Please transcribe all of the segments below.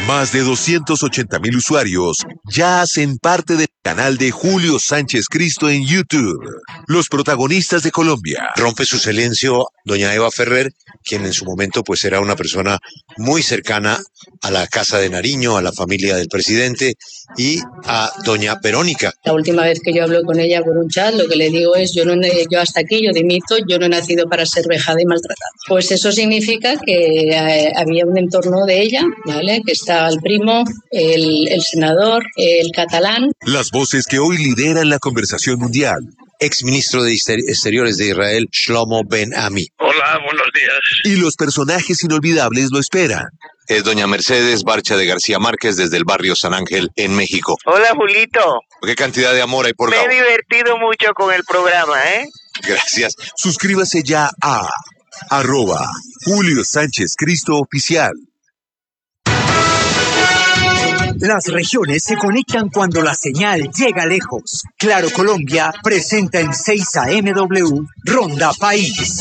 Más de 280,000 usuarios ya hacen parte del canal de Julio Sánchez Cristo en YouTube. Los protagonistas de Colombia. Rompe su silencio doña Eva Ferrer, quien en su momento pues era una persona muy cercana a la Casa de Nariño, a la familia del presidente y a doña Verónica. La última vez que yo hablo con ella por un chat, lo que le digo es, yo hasta aquí, yo dimito, yo no he nacido para ser vejada y maltratada. Pues eso significa que había un entorno de ella, ¿vale? Que está el primo, el senador, el catalán. Las voces que hoy lideran la conversación mundial. Exministro de Exteriores de Israel, Shlomo Ben-Ami. Hola, buenos días. Y los personajes inolvidables lo esperan. Es doña Mercedes Barcha de García Márquez desde el barrio San Ángel en México. Hola, Julito. ¿Qué cantidad de amor hay por Me Gabo? he divertido mucho con el programa, ¿eh? Gracias. Suscríbase ya a @Julio Sánchez Cristo Oficial. Las regiones se conectan cuando la señal llega lejos. Claro Colombia presenta en 6 AMW Ronda País.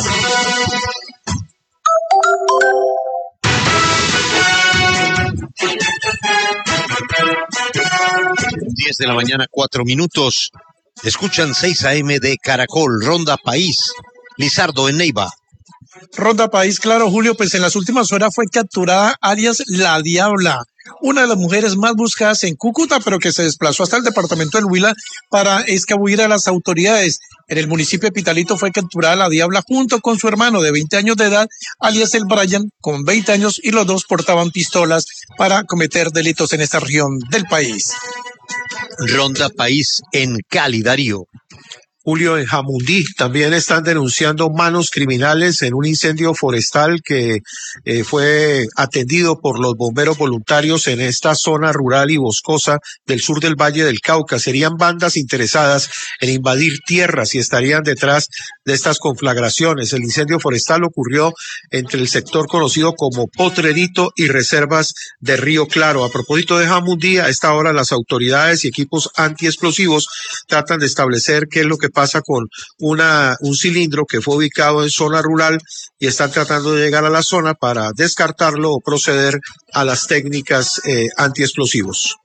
10 de la mañana, 4 minutos. Escuchan 6 AM de Caracol, Ronda País. Lizardo en Neiva. Ronda País, claro, Julio, pues en las últimas horas fue capturada alias La Diabla, una de las mujeres más buscadas en Cúcuta, pero que se desplazó hasta el departamento del Huila para escabullir a las autoridades. En el municipio de Pitalito fue capturada La Diabla junto con su hermano de 20 años de edad, alias el Brian, con 20 años, y los dos portaban pistolas para cometer delitos en esta región del país. Ronda País en Cali, Darío. Julio, en Jamundí también están denunciando manos criminales en un incendio forestal que fue atendido por los bomberos voluntarios en esta zona rural y boscosa del sur del Valle del Cauca. Serían bandas interesadas en invadir tierras y estarían detrás de estas conflagraciones. El incendio forestal ocurrió entre el sector conocido como Potrerito y reservas de Río Claro. A propósito de Jamundí, a esta hora las autoridades y equipos antiexplosivos tratan de establecer qué es lo que pasa con un cilindro que fue ubicado en zona rural y están tratando de llegar a la zona para descartarlo o proceder a las técnicas antiexplosivos.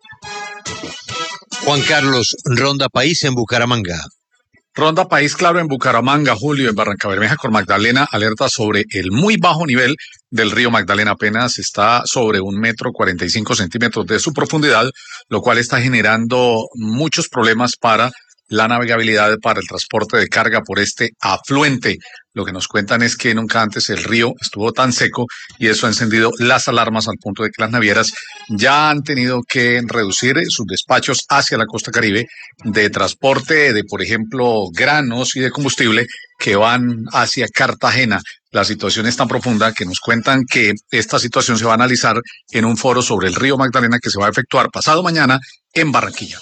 Juan Carlos, Ronda País en Bucaramanga. Ronda País, claro, en Bucaramanga, Julio, en Barrancabermeja con Magdalena, alerta sobre el muy bajo nivel del río Magdalena. Apenas está sobre 1,45 metros de su profundidad, lo cual está generando muchos problemas para la navegabilidad, para el transporte de carga por este afluente. Lo que nos cuentan es que nunca antes el río estuvo tan seco y eso ha encendido las alarmas al punto de que las navieras ya han tenido que reducir sus despachos hacia la costa Caribe de transporte de, por ejemplo, granos y de combustible que van hacia Cartagena. La situación es tan profunda que nos cuentan que esta situación se va a analizar en un foro sobre el río Magdalena que se va a efectuar pasado mañana en Barranquilla.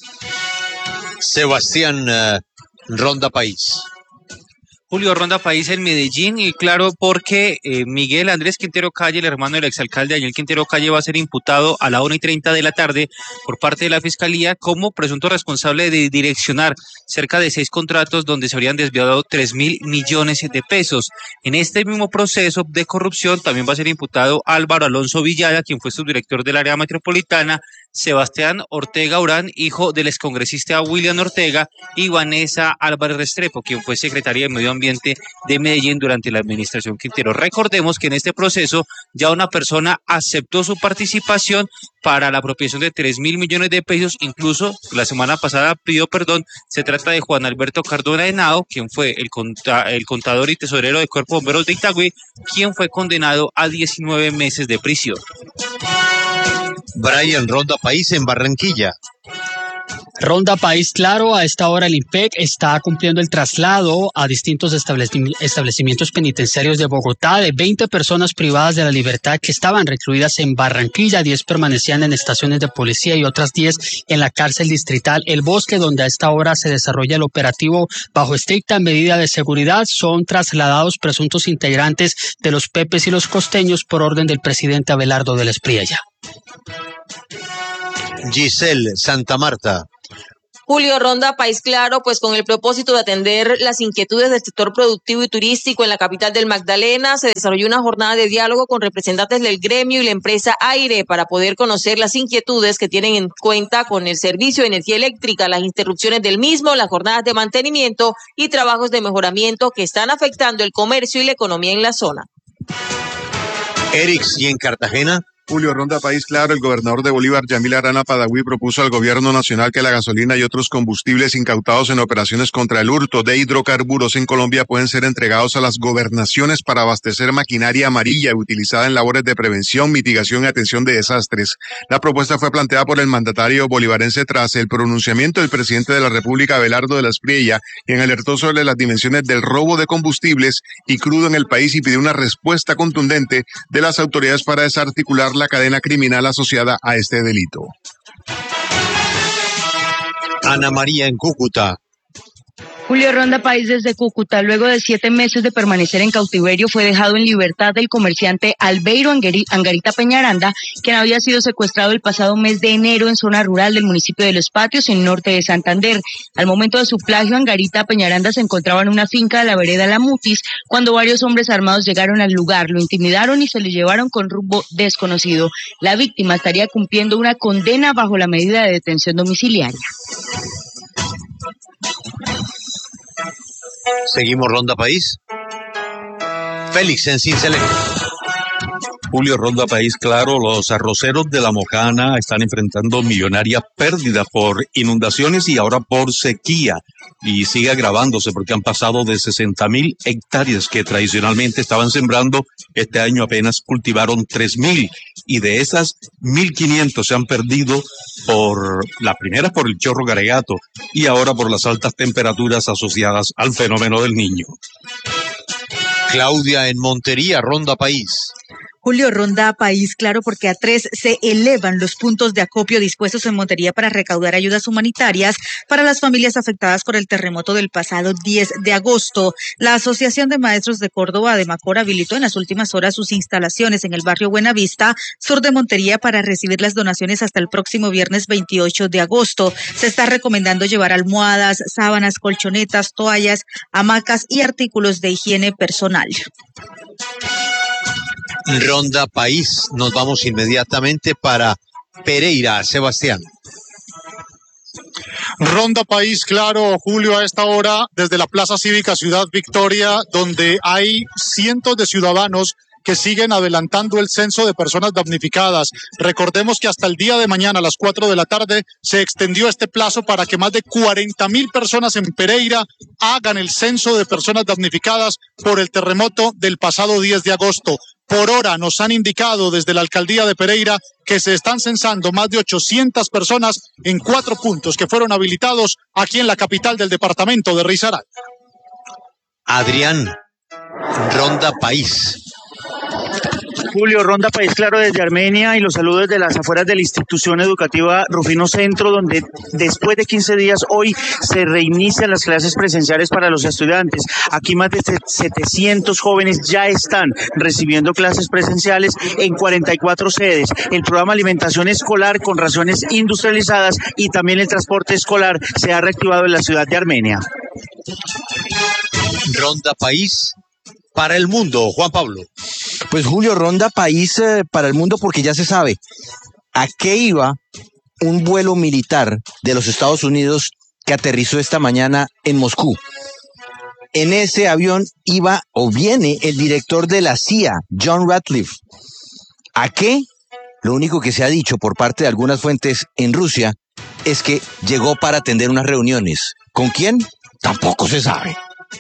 Sebastián, Ronda País. Julio, Ronda País en Medellín, y claro, porque Miguel Andrés Quintero Calle, el hermano del exalcalde Daniel Quintero Calle, va a ser imputado a la 1:30 de la tarde por parte de la Fiscalía como presunto responsable de direccionar cerca de 6 contratos donde se habrían desviado 3.000 millones de pesos. En este mismo proceso de corrupción también va a ser imputado Álvaro Alonso Villada, quien fue subdirector del área metropolitana, Sebastián Ortega Urán, hijo del excongresista William Ortega, y Vanessa Álvarez Restrepo, quien fue secretaria de Medio Ambiente de Medellín durante la administración Quintero. Recordemos que en este proceso ya una persona aceptó su participación para la apropiación de 3.000 millones de pesos, incluso la semana pasada pidió perdón. Se trata de Juan Alberto Cardona Henao, quien fue el contador y tesorero del Cuerpo de Bomberos de Itagüí, quien fue condenado a 19 meses de prisión. Brian, Ronda País en Barranquilla. Ronda País, claro, a esta hora el IMPEC está cumpliendo el traslado a distintos establecimientos penitenciarios de Bogotá de 20 personas privadas de la libertad que estaban recluidas en Barranquilla. 10 permanecían en estaciones de policía y otras 10 en la cárcel distrital El Bosque, donde a esta hora se desarrolla el operativo bajo estricta medida de seguridad. Son trasladados presuntos integrantes de los Pepes y los Costeños por orden del presidente Abelardo del Espriella. Giselle, Santa Marta. Julio, Ronda País Claro, pues con el propósito de atender las inquietudes del sector productivo y turístico en la capital del Magdalena, se desarrolló una jornada de diálogo con representantes del gremio y la empresa Aire para poder conocer las inquietudes que tienen en cuenta con el servicio de energía eléctrica, las interrupciones del mismo, las jornadas de mantenimiento y trabajos de mejoramiento que están afectando el comercio y la economía en la zona. Erix, ¿y en Cartagena? Julio, Ronda País Claro, el gobernador de Bolívar, Yamil Arana Padaví, propuso al gobierno nacional que la gasolina y otros combustibles incautados en operaciones contra el hurto de hidrocarburos en Colombia pueden ser entregados a las gobernaciones para abastecer maquinaria amarilla utilizada en labores de prevención, mitigación y atención de desastres. La propuesta fue planteada por el mandatario bolivarense tras el pronunciamiento del presidente de la República, Abelardo de la Espriella, quien alertó sobre las dimensiones del robo de combustibles y crudo en el país y pidió una respuesta contundente de las autoridades para desarticular la cadena criminal asociada a este delito. Ana María en Cúcuta. Julio, Ronda País desde Cúcuta. Luego de 7 meses de permanecer en cautiverio, fue dejado en libertad el comerciante Albeiro Angarita Peñaranda, quien había sido secuestrado el pasado mes de enero en zona rural del municipio de Los Patios, en norte de Santander. Al momento de su plagio, Angarita Peñaranda se encontraba en una finca de la vereda La Mutis, cuando varios hombres armados llegaron al lugar, lo intimidaron y se le llevaron con rumbo desconocido. La víctima estaría cumpliendo una condena bajo la medida de detención domiciliaria. Seguimos Ronda País. Félix en Cincelejo. Julio, Ronda País Claro, los arroceros de La Mojana están enfrentando millonarias pérdidas por inundaciones y ahora por sequía. Y sigue agravándose porque han pasado de 60.000 hectáreas que tradicionalmente estaban sembrando. Este año apenas cultivaron 3.000 y de esas 1.500 se han perdido por la primera por el chorro Garegato y ahora por las altas temperaturas asociadas al fenómeno del Niño. Claudia en Montería, Ronda País. Julio, Ronda País Claro, porque a 3 se elevan los puntos de acopio dispuestos en Montería para recaudar ayudas humanitarias para las familias afectadas por el terremoto del pasado 10 de agosto. La Asociación de Maestros de Córdoba de Macor habilitó en las últimas horas sus instalaciones en el barrio Buenavista, sur de Montería, para recibir las donaciones hasta el próximo viernes 28 de agosto. Se está recomendando llevar almohadas, sábanas, colchonetas, toallas, hamacas y artículos de higiene personal. Ronda País, nos vamos inmediatamente para Pereira, Sebastián. Ronda País Claro, Julio, a esta hora desde la Plaza Cívica Ciudad Victoria, donde hay cientos de ciudadanos que siguen adelantando el censo de personas damnificadas. Recordemos que hasta el día de mañana a las 4 de la tarde se extendió este plazo para que más de 40.000 personas en Pereira hagan el censo de personas damnificadas por el terremoto del pasado 10 de agosto. Por hora nos han indicado desde la alcaldía de Pereira que se están censando más de 800 personas en 4 puntos que fueron habilitados aquí en la capital del departamento de Risaralda. Adrián, Ronda País. Julio, Ronda País Claro desde Armenia y los saludos desde las afueras de la institución educativa Rufino Centro, donde después de 15 días hoy se reinician las clases presenciales para los estudiantes. Aquí más de 700 jóvenes ya están recibiendo clases presenciales en 44 sedes. El programa Alimentación Escolar con raciones industrializadas y también el transporte escolar se ha reactivado en la ciudad de Armenia. Ronda País para el mundo, Juan Pablo. Pues Julio, Ronda País para el mundo, porque ya se sabe a qué iba un vuelo militar de los Estados Unidos que aterrizó esta mañana en Moscú. En ese avión iba o viene el director de la CIA, John Ratcliffe. ¿A qué? Lo único que se ha dicho por parte de algunas fuentes en Rusia es que llegó para atender unas reuniones. ¿Con quién? Tampoco se sabe.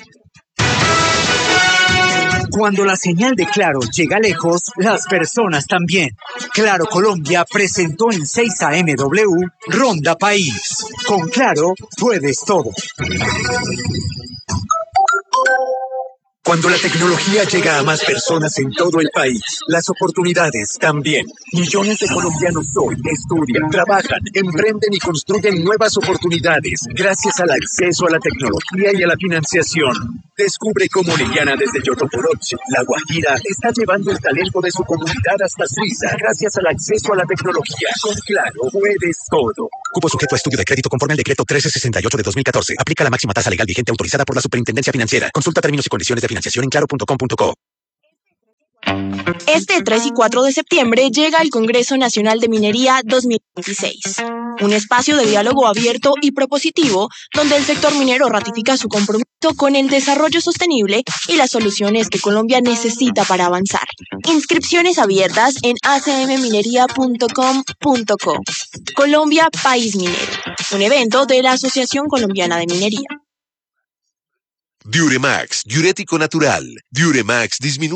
Cuando la señal de Claro llega lejos, las personas también. Claro Colombia presentó en 6 AMW Ronda País. Con Claro puedes todo. Cuando la tecnología llega a más personas en todo el país, las oportunidades también. Millones de colombianos hoy estudian, trabajan, emprenden y construyen nuevas oportunidades gracias al acceso a la tecnología y a la financiación. Descubre cómo Liliana desde Yotoporoche, La Guajira, está llevando el talento de su comunidad hasta Suiza gracias al acceso a la tecnología. Con Claro, puedes todo. Cupo sujeto a estudio de crédito conforme al decreto 1368 de 2014. Aplica la máxima tasa legal vigente autorizada por la Superintendencia Financiera. Consulta términos y condiciones de financiación en claro.com.co. Este 3 y 4 de septiembre llega el Congreso Nacional de Minería 2026, un espacio de diálogo abierto y propositivo donde el sector minero ratifica su compromiso con el desarrollo sostenible y las soluciones que Colombia necesita para avanzar. Inscripciones abiertas en acmminería.com.co. Colombia, país minero, un evento de la Asociación Colombiana de Minería. Diuremax, diurético natural. Diuremax disminuye